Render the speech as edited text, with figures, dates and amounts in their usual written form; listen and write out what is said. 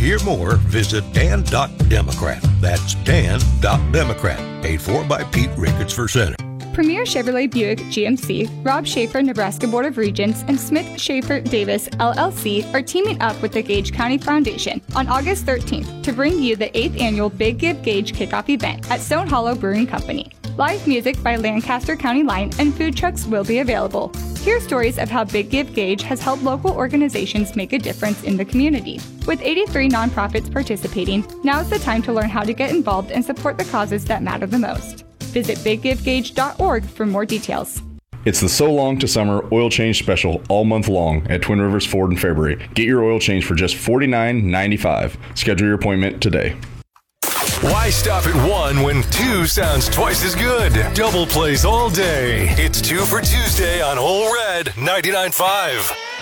hear more, visit dan.democrat. That's dan.democrat. Paid for by Pete Ricketts for Senate. Premier Chevrolet Buick GMC, Rob Schaefer Nebraska Board of Regents, and Smith Schaefer Davis LLC are teaming up with the Gage County Foundation on August 13th to bring you the 8th annual Big Give Gage kickoff event at Stone Hollow Brewing Company. Live music by Lancaster County Line and food trucks will be available. Hear stories of how Big Give Gage has helped local organizations make a difference in the community. With 83 nonprofits participating, now is the time to learn how to get involved and support the causes that matter the most. Visit biggivegage.org for more details. It's the So Long to Summer oil change special all month long at Twin Rivers Ford in Fairbury. Get your oil change for just $49.95. Schedule your appointment today. Why stop at 1 when 2 sounds twice as good? Double plays all day. It's 2 for Tuesday on Whole Red 99.5.